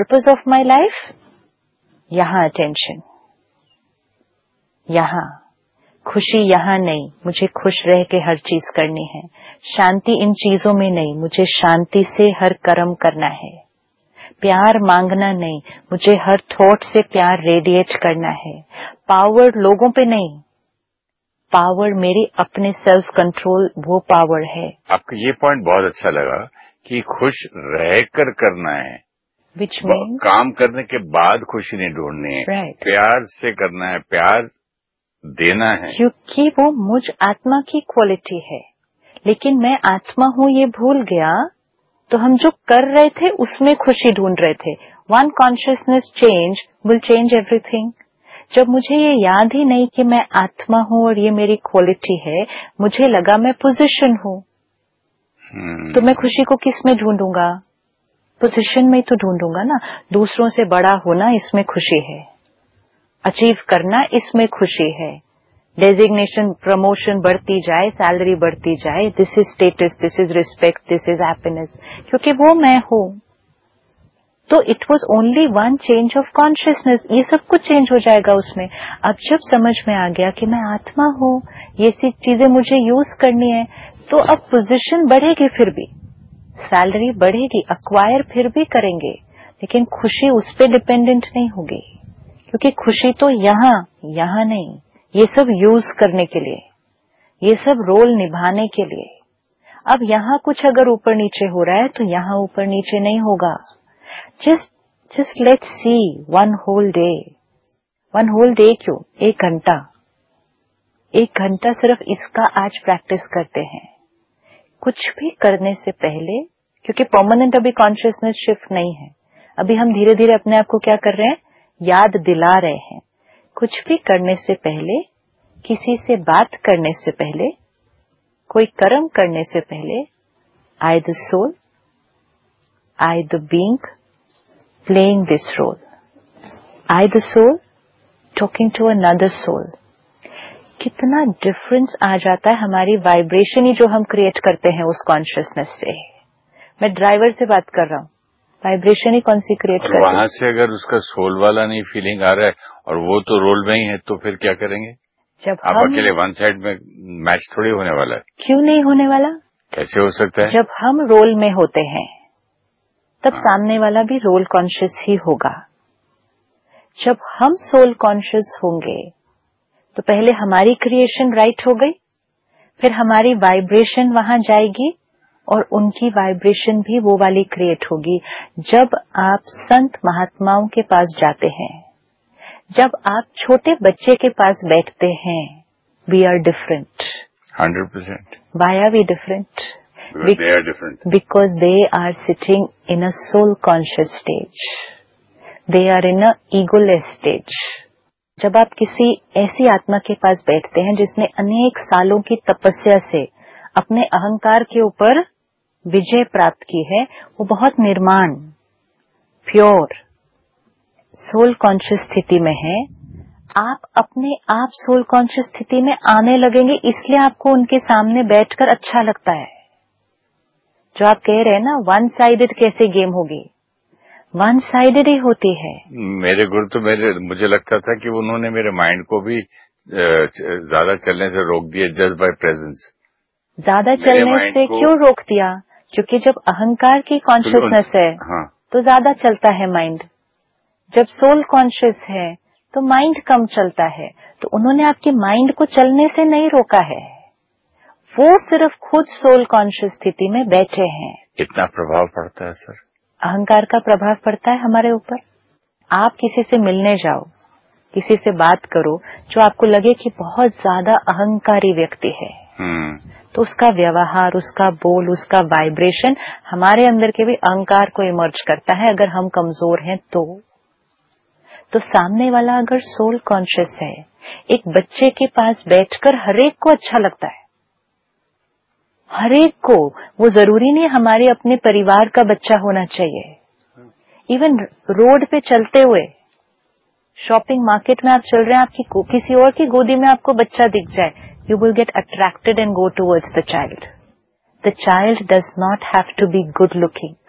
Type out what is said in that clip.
Purpose of my life, यहाँ attention, यहाँ खुशी, यहाँ नहीं, मुझे खुश रह के हर चीज करनी है। शांति इन चीजों में नहीं, मुझे शांति से हर कर्म करना है। प्यार मांगना नहीं, मुझे हर थॉट से प्यार रेडिएट करना है। पावर लोगों पे नहीं, पावर मेरी अपने सेल्फ कंट्रोल, वो पावर है। आपका ये पॉइंट बहुत अच्छा लगा कि खुश रहकर करना है, विच मीन्स काम करने के बाद खुशी नहीं ढूंढनी है, right. प्यार से करना है, प्यार देना है, क्योंकि वो मुझ आत्मा की क्वालिटी है। लेकिन मैं आत्मा हूँ ये भूल गया, तो हम जो कर रहे थे उसमें खुशी ढूंढ रहे थे। One consciousness change will change everything. जब मुझे ये याद ही नहीं कि मैं आत्मा हूँ और ये मेरी क्वालिटी है, मुझे लगा मैं पोजीशन हूँ, तो मैं खुशी को किस में ढूंढूंगा? पोजीशन में तो ढूंढूंगा ना। दूसरों से बड़ा होना, इसमें खुशी है। अचीव करना, इसमें खुशी है। डेजिग्नेशन, प्रमोशन बढ़ती जाए, सैलरी बढ़ती जाए, this is status, this is respect, this is happiness, क्योंकि वो मैं हूँ। तो it was only one change of consciousness. ये सब कुछ चेंज हो जाएगा उसमें। अब जब समझ में आ गया कि मैं आत्मा हूँ, ये सी चीजें मुझे यूज करनी है, तो अब पोजीशन बढ़ेगी, फिर भी सैलरी बढ़ेगी, अक्वायर फिर भी करेंगे, लेकिन खुशी उस पर डिपेंडेंट नहीं होगी, क्योंकि खुशी तो यहाँ नहीं, ये सब यूज करने के लिए, ये सब रोल निभाने के लिए। अब यहाँ कुछ अगर ऊपर नीचे हो रहा है तो यहाँ ऊपर नीचे नहीं होगा। Just let's see one whole day. One whole day क्यों? एक घंटा सिर्फ इसका आज प्रैक्टिस करते हैं। कुछ भी करने से पहले, क्योंकि परमानेंट अभी कॉन्शियसनेस शिफ्ट नहीं है, अभी हम धीरे धीरे अपने आप को क्या कर रहे हैं, याद दिला रहे हैं। कुछ भी करने से पहले, किसी से बात करने से पहले, कोई कर्म करने से पहले, I the soul, I the being playing this role, I the soul talking to another soul. कितना डिफरेंस आ जाता है हमारी वाइब्रेशन ही जो हम क्रिएट करते हैं उस कॉन्शियसनेस से। मैं ड्राइवर से बात कर रहा हूँ, वाइब्रेशन ही कौन सी क्रिएट करती है। वहां से अगर उसका सोल वाला नहीं फीलिंग आ रहा है और वो तो रोल में ही है, तो फिर क्या करेंगे? जब आप अकेले वन साइड में मैच थोड़ी होने वाला है। क्यों नहीं होने वाला? कैसे हो सकता है? जब हम रोल में होते हैं तब सामने वाला भी रोल कॉन्शियस ही होगा। जब हम सोल कॉन्शियस होंगे तो पहले हमारी क्रिएशन राइट हो गई, फिर हमारी वाइब्रेशन वहां जाएगी और उनकी वाइब्रेशन भी वो वाली क्रिएट होगी। जब आप संत महात्माओं के पास जाते हैं, जब आप छोटे बच्चे के पास बैठते हैं, we are different. 100%. Why are we different? They are different. Because they are sitting in a soul conscious stage. They are in a egoless stage. जब आप किसी ऐसी आत्मा के पास बैठते हैं जिसने अनेक सालों की तपस्या से अपने अहंकार के ऊपर विजय प्राप्त की है, वो बहुत निर्माण, प्योर, सोल कॉन्शियस स्थिति में है। आप अपने आप सोल कॉन्शियस स्थिति में आने लगेंगे, इसलिए आपको उनके सामने बैठकर अच्छा लगता है। जो आप कह रहे हैं ना, वन साइडेड कैसे गेम होगी, वन साइडेड ही होती है। मेरे गुरु तो मुझे लगता था कि उन्होंने मेरे माइंड को भी ज्यादा चलने से रोक दिया, जस्ट बाय प्रेजेंस। ज्यादा चलने से क्यों रोक दिया? क्योंकि जब अहंकार की कॉन्शियसनेस है तो ज्यादा चलता है माइंड। जब सोल कॉन्शियस है तो माइंड कम चलता है। तो उन्होंने आपके माइंड को चलने से नहीं रोका है, वो सिर्फ खुद सोल कॉन्शियस स्थिति में बैठे हैं। इतना प्रभाव पड़ता है सर? अहंकार का प्रभाव पड़ता है हमारे ऊपर। आप किसी से मिलने जाओ, किसी से बात करो जो आपको लगे कि बहुत ज्यादा अहंकारी व्यक्ति है, तो उसका व्यवहार, उसका बोल, उसका वाइब्रेशन हमारे अंदर के भी अहंकार को इमर्ज करता है। अगर हम कमजोर हैं तो सामने वाला अगर सोल कॉन्शियस है, एक बच्चे के पास बैठकर हरेक को अच्छा लगता है, हरेक को। वो जरूरी नहीं हमारे अपने परिवार का बच्चा होना चाहिए। इवन रोड पे चलते हुए, शॉपिंग मार्केट में आप चल रहे हैं, आपकी किसी और की गोदी में आपको बच्चा दिख जाए, you will get attracted and go towards the child. The child does not have to be good looking.